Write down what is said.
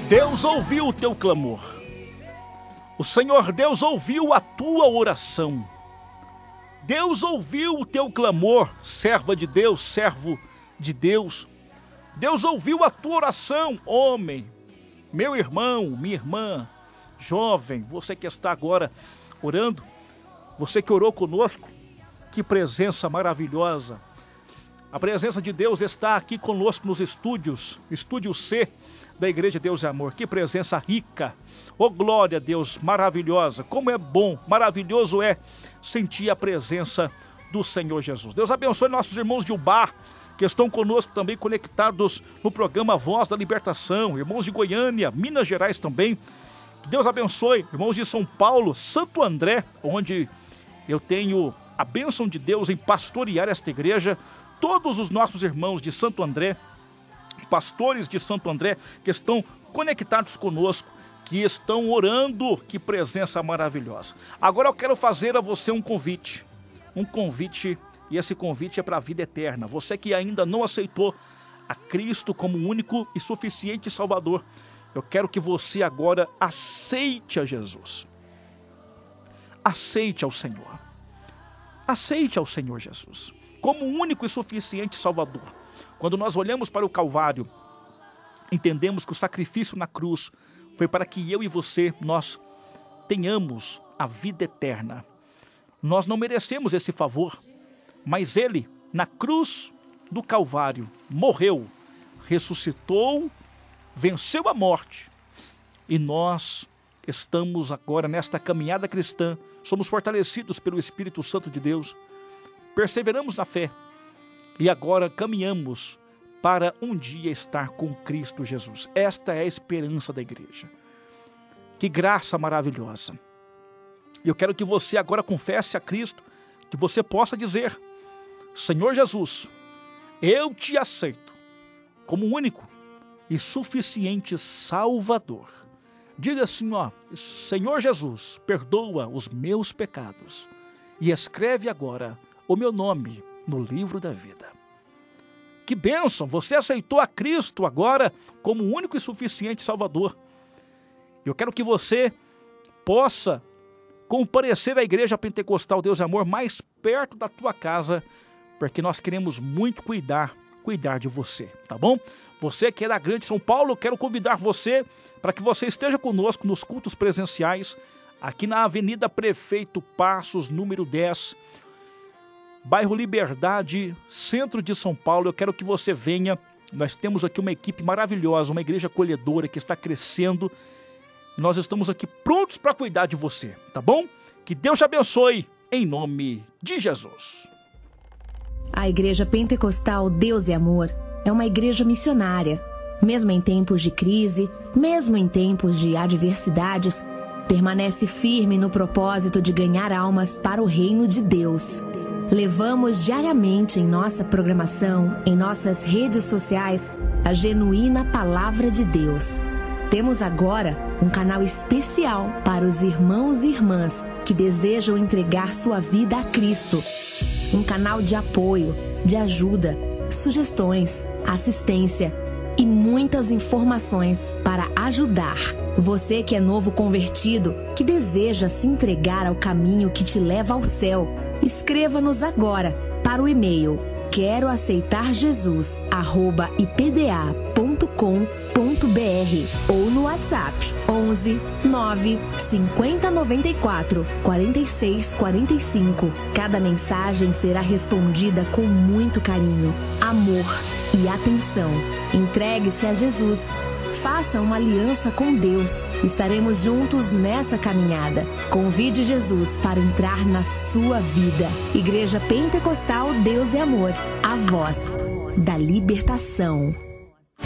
Deus ouviu o teu clamor. O Senhor Deus ouviu a tua oração. Deus ouviu o teu clamor, serva de Deus, servo de Deus. Deus ouviu a tua oração, homem, meu irmão, minha irmã, jovem, você que está agora orando, você que orou conosco, que presença maravilhosa. A presença de Deus está aqui conosco nos estúdios, estúdio C da Igreja Deus e Amor. Que presença rica, oh glória a Deus, maravilhosa. Como é bom, maravilhoso é sentir a presença do Senhor Jesus. Deus abençoe nossos irmãos de Ubá, que estão conosco também conectados no programa Voz da Libertação, irmãos de Goiânia, Minas Gerais também. Que Deus abençoe, irmãos de São Paulo, Santo André, onde eu tenho a bênção de Deus em pastorear esta igreja. Todos os nossos irmãos de Santo André, pastores de Santo André, que estão conectados conosco, que estão orando, que presença maravilhosa. Agora eu quero fazer a você um convite, e esse convite é para a vida eterna. Você que ainda não aceitou a Cristo como único e suficiente Salvador, eu quero que você agora aceite a Jesus. Aceite ao Senhor. Aceite ao Senhor Jesus como único e suficiente Salvador. Quando nós olhamos para o Calvário, entendemos que o sacrifício na cruz foi para que eu e você, nós tenhamos a vida eterna. Nós não merecemos esse favor, mas Ele, na cruz do Calvário, morreu, ressuscitou, venceu a morte. E nós estamos agora nesta caminhada cristã, somos fortalecidos pelo Espírito Santo de Deus, perseveramos na fé e agora caminhamos para um dia estar com Cristo Jesus. Esta é a esperança da igreja. Que graça maravilhosa. Eu quero que você agora confesse a Cristo, que você possa dizer: Senhor Jesus, eu te aceito como único e suficiente Salvador. Diga assim, Senhor Jesus, perdoa os meus pecados e escreve agora o meu nome no livro da vida. Que bênção! Você aceitou a Cristo agora como único e suficiente Salvador. Eu quero que você possa comparecer à Igreja Pentecostal Deus e Amor mais perto da tua casa, porque nós queremos muito cuidar de você, tá bom? Você que é da Grande São Paulo, eu quero convidar você para que você esteja conosco nos cultos presenciais, aqui na Avenida Prefeito Passos, número 10, bairro Liberdade, centro de São Paulo. Eu quero que você venha. Nós temos aqui uma equipe maravilhosa, uma igreja acolhedora que está crescendo. E nós estamos aqui prontos para cuidar de você, tá bom? Que Deus te abençoe, em nome de Jesus. A Igreja Pentecostal Deus e Amor é uma igreja missionária. Mesmo em tempos de crise, mesmo em tempos de adversidades, permanece firme no propósito de ganhar almas para o reino de Deus. Levamos diariamente em nossa programação, em nossas redes sociais, a genuína palavra de Deus. Temos agora um canal especial para os irmãos e irmãs que desejam entregar sua vida a Cristo. Um canal de apoio, de ajuda, sugestões, assistência e muitas informações para ajudar. Você que é novo convertido, que deseja se entregar ao caminho que te leva ao céu, escreva-nos agora para o e-mail queroaceitarjesus@ipda.com.br ou no WhatsApp 11 9 50 94 46 45. Cada mensagem será respondida com muito carinho, amor e atenção. Entregue-se a Jesus. Faça uma aliança com Deus. Estaremos juntos nessa caminhada. Convide Jesus para entrar na sua vida. Igreja Pentecostal Deus e Amor, a voz da libertação.